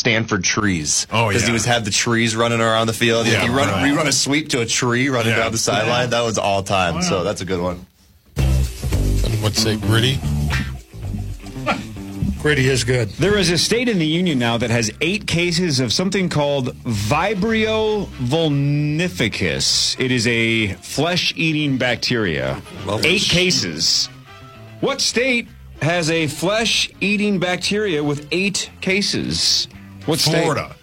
Stanford trees. Oh, yeah. Because he was had the trees running around the field. Yeah, we run a sweep to a tree running down the sideline. That was all time. So that's a good one. And what's it, Gritty? Gritty is good. There is a state in the union now that has 8 cases of something called Vibrio vulnificus. It is a flesh-eating bacteria. 8 cases. What state has a flesh-eating bacteria with 8 cases? What state? Florida.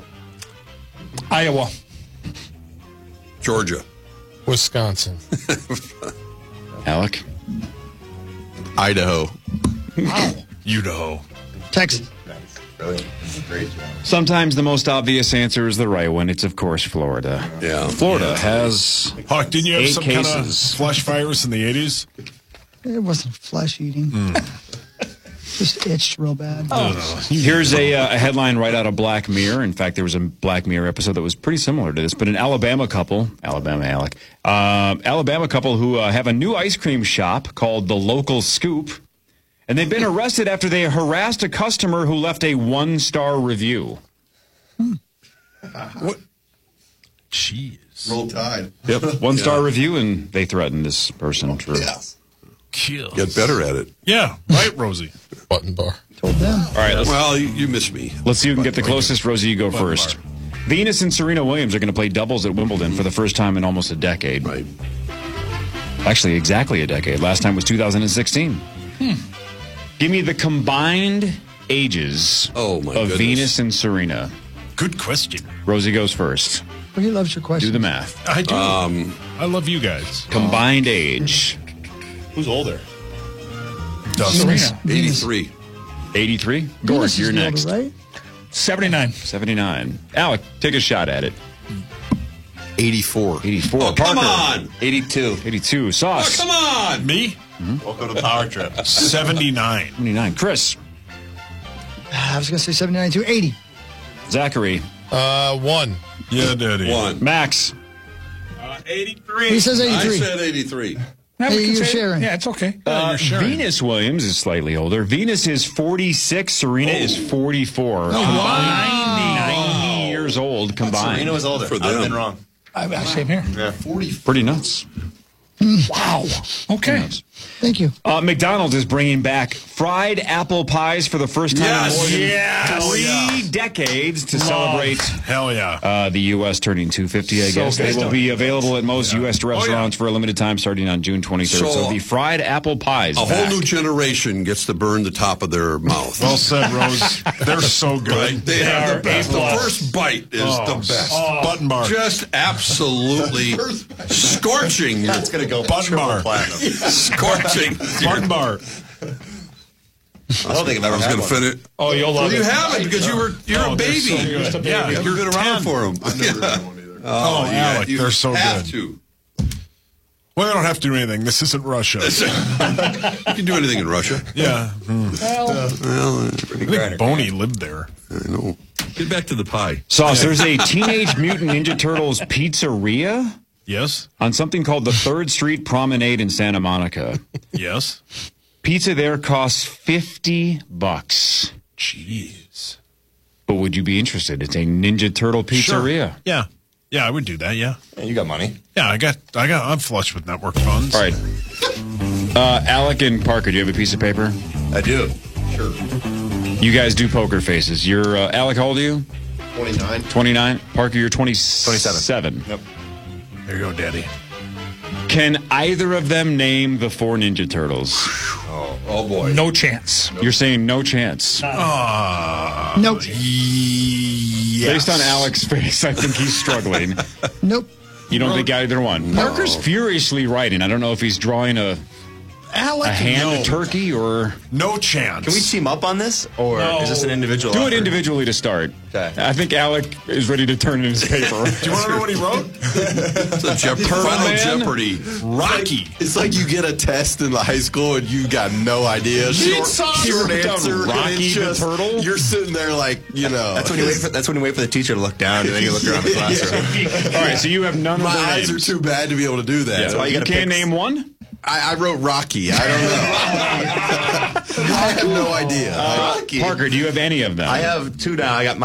Iowa. Georgia. Wisconsin. Alec? Idaho. Idaho. Texas. Brilliant. Great job. Sometimes the most obvious answer is the right one. It's, of course, Florida. Yeah. Florida has Hawk, didn't you have 8 some kind of cases. flesh virus in the 80s? It wasn't flesh eating. Just itched real bad. Here's a headline right out of Black Mirror. In fact, there was a Black Mirror episode that was pretty similar to this. But an Alabama couple who have a new ice cream shop called The Local Scoop. And they've been arrested after they harassed a customer who left a 1-star review. What? Jeez. Roll Tide. Yep, 1-star review, and they threatened this person. Kills. Get better at it. Yeah, right, Rosie. Button bar. Told them. All right, Well, you missed me. let's see who can get the closest. Rosie, you go first. Venus and Serena Williams are going to play doubles at Wimbledon for the first time in almost a decade. Right. Actually, exactly a decade. Last time was 2016. Give me the combined ages Oh, my of goodness. Venus and Serena. Good question. Rosie goes first. Well, he loves your Do question. the math. I do. I love you guys. Combined age. Who's older? Serena. 83. 83? Venus Gord, is you're the older, next. right? 79. 79. Alec, take a shot at it. 84. 84. Oh, come Parker, on. 82. 82. Sauce. Come on. Me? Welcome to the power trip. 79. 79. Chris. I was going to say 79 to 80. Zachary. 1. Yeah, Daddy. 1. Max. 83. He says I 83. said 83. Yeah, Hey, we can you're say it. sharing. Yeah, it's okay. you're sharing. Venus Williams is slightly older. Venus is 46. Serena is 44. Combined 90 years old combined. Serena was older. For I've been them. wrong. Same here. Pretty nuts. Wow. Okay. Thank you. McDonald's is bringing back fried apple pies for the first time in more than 3 decades to celebrate Hell yeah. the U.S. turning 250, I guess. They will be available at most U.S. restaurants for a limited time starting on June 23rd. So it'll be fried apple pies. A whole back. new generation gets to burn the top of their mouth. Well said, Rose. They're so good. Right? They are the best. The A+. first bite is the best. Button bar. Just absolutely scorching. That's going to go Button triple bar. platinum. Scorching. Button bar. I don't think I've I ever was had going to one. finish. Oh, you'll love You it. haven't because you're a baby. so good. Yeah, Yeah, you've been around 10. for them. Oh, Alec, you they're so have good. to. Well, they don't have to do anything. This isn't Russia. You can do anything in Russia. Yeah. Well, I think Boney lived there. I know. Get back to the pie. Sauce, there's a Teenage Mutant Ninja Turtles pizzeria Yes. on something called the 3rd Street Promenade in Santa Monica. Yes. Pizza there costs $50. Jeez. But would you be interested? It's a Ninja Turtle pizzeria. Sure. Yeah. Yeah, I would do that. Yeah. Yeah, you got money. Yeah, I'm flush with network funds. All right. Alec and Parker, do you have a piece of paper? I do. Sure. You guys do poker faces. You're, Alec, how old are you? 29. 29. Parker, you're 27. Yep. There you go, Daddy. Can either of them name the 4 Ninja Turtles? Oh boy. No chance. You're saying no chance. Nope. Yes. Based on Alec's face, I think he's struggling. Nope. You don't think either one? Parker's furiously writing. I don't know if he's drawing a Alec, hand turkey or... No chance. Can we team up on this, or is this an individual Do it effort? individually to start. Okay. I think Alec is ready to turn in his paper. Do you want to know what he wrote? It's a Final Man? Jeopardy. Rocky. It's like you get a test in the high school and you got no idea. Short answer. and Rocky it's the just- Turtle? You're sitting there like, you know. That's when you wait for the teacher to look down and then you look around the classroom. All right, so you have none of My their eyes are names. too bad to be able to do that. Yeah, That's why you gotta can't pick- name one? I wrote Rocky. I don't know. I have no idea. Parker, do you have any of them? I have 2 now. I got